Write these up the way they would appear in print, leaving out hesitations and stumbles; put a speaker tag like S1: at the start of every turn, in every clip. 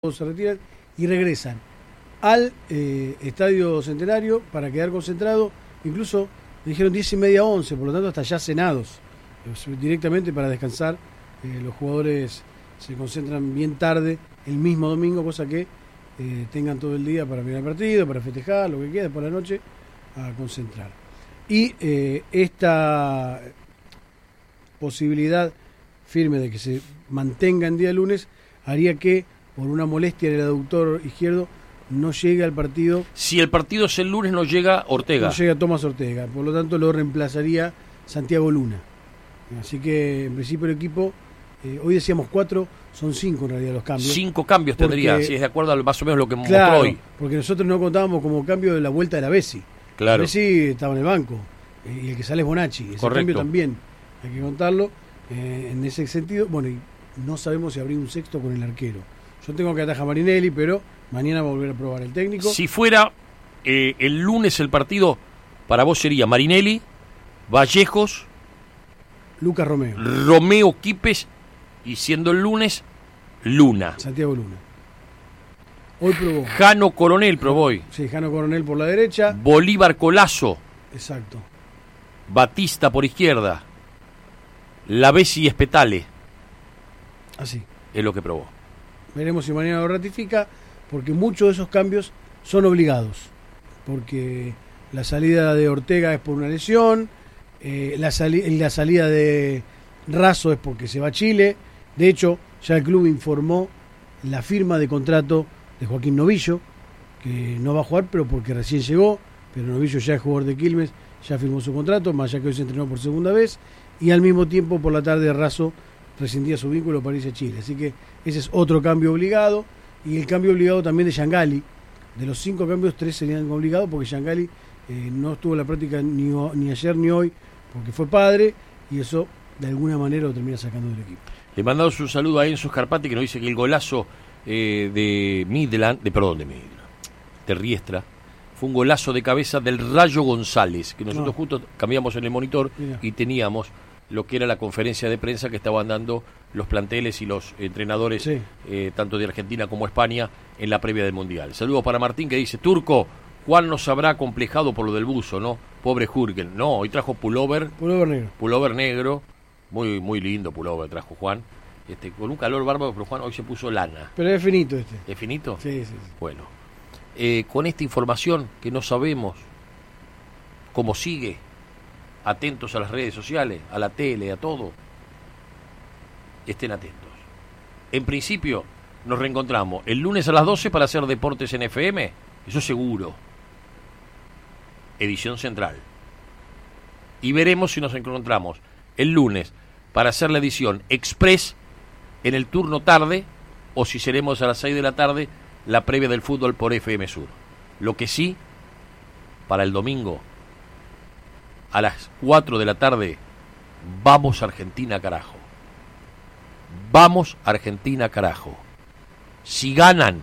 S1: se retiran y regresan al Estadio Centenario para quedar concentrados. Incluso me dijeron 10:30, 11, por lo tanto hasta ya cenados directamente para descansar. Los jugadores se concentran bien tarde el mismo domingo, cosa que tengan todo el día para mirar el partido, para festejar, lo que queda, por la noche a concentrar. Y esta posibilidad firme de que se mantenga en día lunes haría que por una molestia en el aductor izquierdo no llegue al partido.
S2: Si el partido es el lunes, no llega Ortega.
S1: No llega Tomás Ortega, por lo tanto lo reemplazaría Santiago Luna. Así que en principio el equipo, hoy decíamos 4, son 5 en realidad los cambios.
S2: 5 cambios tendría, si es de acuerdo a más o menos lo que
S1: claro,
S2: mostró hoy.
S1: Porque nosotros no contábamos como cambio de la vuelta de la Bessi.
S2: Claro.
S1: Bessi estaba en el banco y el que sale es Bonacci. Ese
S2: Correcto.
S1: cambio también hay que contarlo en ese sentido. Bueno, y no sabemos si habría un sexto con el arquero. Yo tengo que atajar a Marinelli, pero mañana va a volver a probar el técnico.
S2: Si fuera el lunes el partido, para vos sería Marinelli, Vallejos,
S1: Lucas Romeo,
S2: Romeo Quipes y siendo el lunes, Luna.
S1: Santiago Luna. Hoy probó.
S2: Jano Coronel probó hoy.
S1: Sí, Jano Coronel por la derecha.
S2: Bolívar Colazo.
S1: Exacto.
S2: Batista por izquierda. Lavesi y Espetale.
S1: Así.
S2: Es lo que probó.
S1: Veremos si mañana lo ratifica, porque muchos de esos cambios son obligados. Porque la salida de Ortega es por una lesión, la salida de Razo es porque se va a Chile. De hecho, ya el club informó la firma de contrato de Joaquín Novillo, que no va a jugar, pero porque recién llegó. Pero Novillo ya es jugador de Quilmes, ya firmó su contrato, más allá que hoy se entrenó por segunda vez. Y al mismo tiempo, por la tarde, Razo rescindía su vínculo para irse a Chile. Así que ese es otro cambio obligado. Y el cambio obligado también de Yangali. De los 5 cambios, 3 serían obligados, porque Yangali no estuvo en la práctica ni ayer ni hoy, porque fue padre, y eso de alguna manera lo termina sacando del equipo.
S2: Le mandamos un saludo a Enzo Scarpati, que nos dice que el golazo de Riestra fue un golazo de cabeza del Rayo González, que nosotros justo cambiamos en el monitor. Mira. Y teníamos lo que era la conferencia de prensa que estaban dando los planteles y los entrenadores, sí, tanto de Argentina como España, en la previa del Mundial. Saludos para Martín, que dice: Turco, Juan nos habrá complejado por lo del buzo, ¿no? Pobre Jürgen. No, hoy trajo pullover negro. Pullover negro, muy lindo pullover trajo Juan. Con un calor bárbaro, pero Juan hoy se puso lana.
S1: Pero es finito este.
S2: ¿Es finito?
S1: Sí.
S2: Bueno, con esta información que no sabemos cómo sigue, atentos a las redes sociales, a la tele, a todo. Estén atentos. En principio, nos reencontramos el lunes a las 12 para hacer Deportes en FM. Eso seguro. Edición central. Y veremos si nos encontramos el lunes para hacer la edición express en el turno tarde, o si seremos a las 6 de la tarde la previa del fútbol por FM Sur. Lo que sí, para el domingo a las 4 de la tarde, vamos Argentina carajo. Vamos Argentina carajo. Si ganan,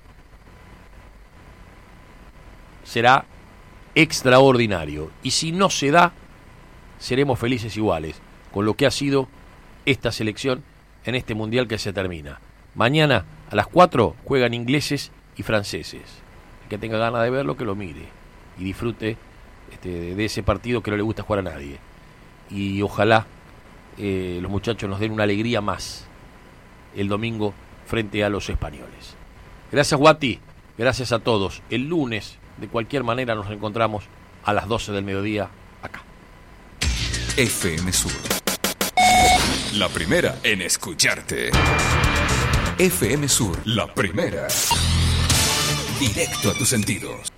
S2: será extraordinario. Y si no se da, seremos felices iguales con lo que ha sido esta selección en este mundial que se termina. Mañana a las 4 juegan ingleses y franceses. El que tenga ganas de verlo, que lo mire y disfrute de ese partido que no le gusta jugar a nadie. Y ojalá los muchachos nos den una alegría más el domingo frente a los españoles. Gracias, Guati, gracias a todos. El lunes, de cualquier manera, nos encontramos a las 12 del mediodía acá.
S3: FM Sur, la primera en escucharte. FM Sur, la primera. Directo a tus sentidos.